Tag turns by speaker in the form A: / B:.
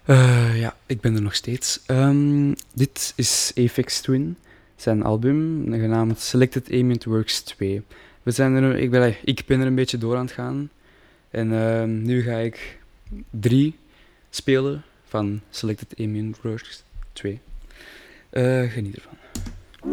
A: Ja, ik ben er nog steeds. Dit is Aphex Twin, zijn album, genaamd Selected Ambient Works 2. Ik ben er een beetje door aan het gaan. En nu ga ik 3 spelen van Selected Ambient Works 2. Geniet ervan.